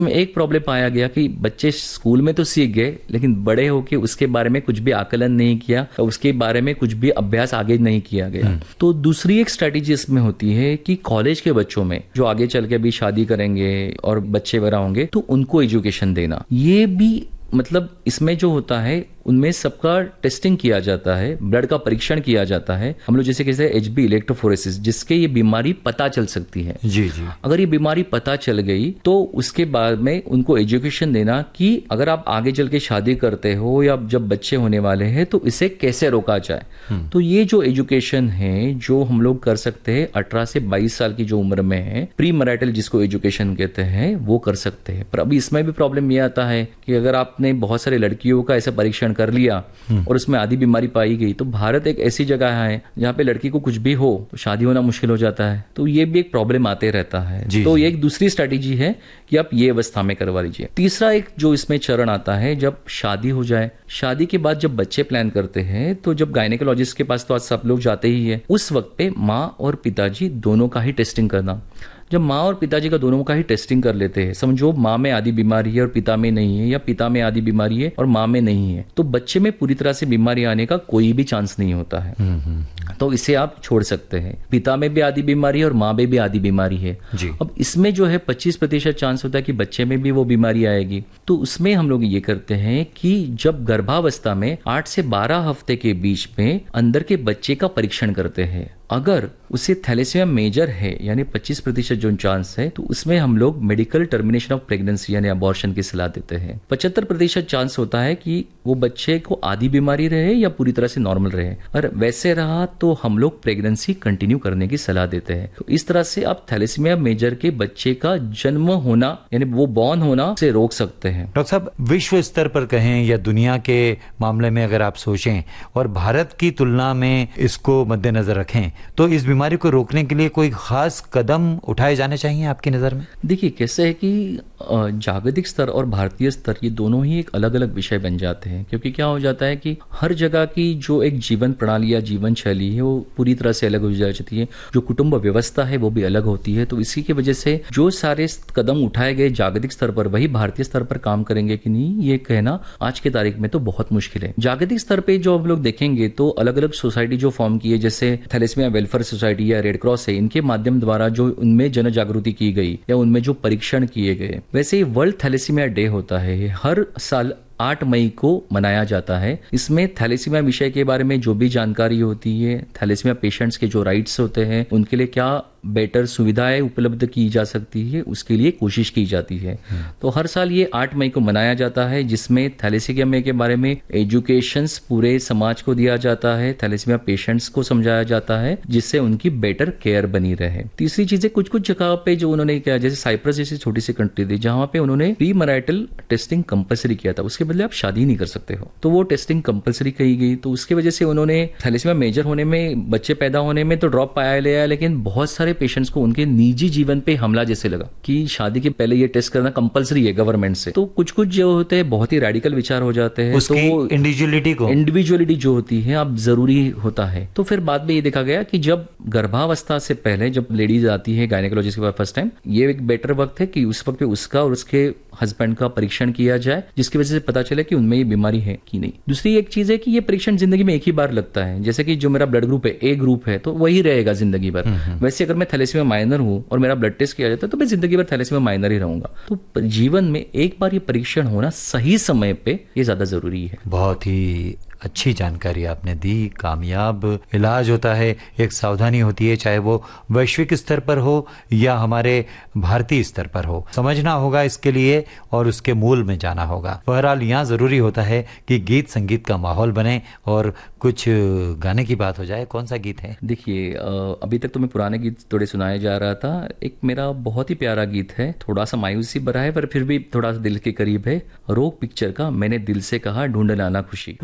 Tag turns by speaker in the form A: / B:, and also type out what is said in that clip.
A: में एक प्रॉब्लम पाया गया कि बच्चे स्कूल में तो सीख गए, लेकिन बड़े होके उसके बारे में कुछ भी आकलन नहीं किया, उसके बारे में कुछ भी अभ्यास आगे नहीं किया गया। तो दूसरी एक स्ट्रैटेजी इसमें होती है कि कॉलेज के बच्चों में जो आगे चल के भी शादी करेंगे और बच्चे वगैरह होंगे, तो उनको एजुकेशन देना, ये भी मतलब इसमें जो होता है उनमें सबका टेस्टिंग किया जाता है, ब्लड का परीक्षण किया जाता है। हम लोग जैसे कहते हैं एचबी इलेक्ट्रोफोरेसिस, जिसके ये बीमारी पता चल सकती है।
B: जी जी।
A: अगर ये बीमारी पता चल गई तो उसके बाद में उनको एजुकेशन देना कि अगर आप आगे चल के शादी करते हो या जब बच्चे होने वाले हैं तो इसे कैसे रोका जाए। तो ये जो एजुकेशन है जो हम लोग कर सकते हैं 18 से 22 साल की जो उम्र में है, प्री मैरिटल जिसको एजुकेशन कहते हैं, वो कर सकते हैं। पर अभी इसमें भी प्रॉब्लम ये आता है कि अगर आपने बहुत सारे लड़कियों का ऐसा परीक्षण कर लिया और उसमें आधी बीमारी पाई गई, तो भारत एक ऐसी जगह है जहाँ पे लड़की को कुछ भी हो तो शादी होना मुश्किल हो जाता है। तो ये भी एक प्रॉब्लम आते रहता है। तो ये एक दूसरी स्ट्रैटेजी है कि आप ये अवस्था में करवा लीजिए। तीसरा एक जो इसमें चरण आता है जब शादी हो जाए, शादी के बाद जब बच्चे प्लान करते हैं, तो जब गायनेकोलॉजिस्ट के पास तो आज सब लोग जाते ही है, उस वक्त पे माँ और पिताजी दोनों का ही टेस्टिंग करना। जब माँ और पिताजी का दोनों का ही टेस्टिंग कर लेते हैं, समझो माँ में आधी बीमारी है और पिता में नहीं है, या पिता में आधी बीमारी है और माँ में नहीं है, तो बच्चे में पूरी तरह से बीमारी आने का कोई भी चांस नहीं होता है। तो इसे आप छोड़ सकते हैं। पिता में भी आधी बीमारी है और माँ में भी आधी बीमारी है। अब इसमें जो है 25% चांस होता है कि बच्चे में भी वो बीमारी आएगी। तो उसमें हम लोग ये करते हैं कि जब गर्भावस्था में 8 से 12 हफ्ते के बीच में अंदर के बच्चे का परीक्षण करते हैं। अगर उसे थैलेसीमिया मेजर है यानी 25% जो चांस है, तो उसमें हम लोग मेडिकल टर्मिनेशन ऑफ प्रेगनेंसी यानी अबॉर्शन की सलाह देते हैं। 75% चांस होता है कि वो बच्चे को आधी बीमारी रहे या पूरी तरह से नॉर्मल रहे, और वैसे रहा तो हम लोग प्रेगनेंसी कंटिन्यू करने की सलाह देते हैं। तो इस तरह से आप थैलेसीमिया मेजर के बच्चे का जन्म होना यानी वो बॉर्न होना से रोक सकते हैं।
B: डॉक्टर साहब, विश्व स्तर पर कहें या दुनिया के मामले में अगर आप सोचें और भारत की तुलना में इसको मद्देनजर रखें, तो इस बीमारी को रोकने के लिए कोई खास कदम उठाए जाने चाहिए आपकी नज़र में?
A: देखिए, कैसे है कि जागतिक स्तर और भारतीय स्तर ये दोनों ही एक अलग अलग विषय बन जाते हैं, क्योंकि क्या हो जाता है कि हर जगह की जो एक जीवन प्रणाली या जीवन शैली है वो पूरी तरह से अलग हो जाती है, जो कुटुंब व्यवस्था है वो भी अलग होती है। तो इसी की वजह से जो सारे कदम उठाए गए जागतिक स्तर पर वही भारतीय स्तर पर काम करेंगे कि नहीं, ये कहना आज की तारीख में तो बहुत मुश्किल है। जागतिक स्तर पे जो हम लोग देखेंगे तो अलग अलग सोसाइटी जो फॉर्म की है, जैसे थैलेसीमिया वेलफेयर सोसाइटी या रेड क्रॉस है, इनके माध्यम द्वारा जो उनमें जन जागृति की गई या उनमें जो परीक्षण किए गए। वैसे ही वर्ल्ड थैलेसीमिया डे होता है, हर साल 8 मई को मनाया जाता है। इसमें थैलेसीमिया विषय के बारे में जो भी जानकारी होती है, थैलेसीमिया पेशेंट्स के जो राइट्स होते हैं, उनके लिए क्या बेटर सुविधाएं उपलब्ध की जा सकती है, उसके लिए कोशिश की जाती है। तो हर साल ये 8 मई को मनाया जाता है, जिसमें थैलेसीमिया के बारे में एजुकेशंस पूरे समाज को दिया जाता है, थैलेसीमिया पेशेंट्स को समझाया जाता है, जिससे उनकी बेटर केयर बनी रहे। तीसरी चीजें कुछ कुछ जगह पे जो उन्होंने किया, जैसे साइप्रस जैसी छोटी सी कंट्री थी जहां पे उन्होंने प्री मैरिटल टेस्टिंग कंपलसरी किया था, उसके बदले आप शादी नहीं कर सकते हो, तो वो टेस्टिंग कंपलसरी कही गई। तो उसकी वजह से उन्होंने थैलेसीमिया मेजर होने में, बच्चे पैदा होने में तो ड्रॉप पाया लिया, लेकिन बहुत सारे पेशेंट्स को उनके निजी जीवन पे हमला जैसे लगा कि शादी के पहले ये टेस्ट करना कंपलसरी है गवर्नमेंट से। तो कुछ कुछ जो होते हैं बहुत ही रेडिकल विचार हो जाते हैं,
B: उसकी
A: तो इंडिविजुअलिटी जो होती है अब जरूरी होता है। तो फिर बाद में ये देखा गया कि जब गर्भावस्था से पहले जब लेडीज आती है गायनेकोलॉजिस्ट के पास फर्स्ट टाइम, ये एक बेटर वक्त है कि उस वक्त पे उसका और उसके हस्बैंड का परीक्षण किया जाए, जिसकी वजह से पता चले कि उनमें ये बीमारी है कि नहीं। दूसरी एक चीज है कि ये परीक्षण जिंदगी में एक ही बार लगता है, जैसे कि जो मेरा ब्लड ग्रुप है ए ग्रुप है तो वही रहेगा जिंदगी भर। वैसे अगर मैं थैलेसीमिया माइनर हूं और मेरा ब्लड टेस्ट किया जाता है तो मैं जिंदगी भर थैलेसीमिया माइनर ही रहूंगा। तो जीवन में एक बार ये परीक्षण होना सही समय पे ये ज्यादा जरूरी है।
B: बहुत ही अच्छी जानकारी आपने दी। कामयाब इलाज होता है, एक सावधानी होती है, चाहे वो वैश्विक स्तर पर हो या हमारे भारतीय स्तर पर हो, समझना होगा इसके लिए और उसके मूल में जाना होगा। बहरहाल यहाँ ज़रूरी होता है कि गीत संगीत का माहौल बने और कुछ गाने की बात हो जाए। कौन सा गीत है?
A: देखिए, अभी तक तो मैं पुराने गीत थोड़े सुनाए जा रहा था। एक मेरा बहुत ही प्यारा गीत है, थोड़ा सा मायूसी भरा है पर फिर भी थोड़ा सा दिल के करीब है। रोक पिक्चर का मैंने दिल से कहा ढूंढ लाना खुशी।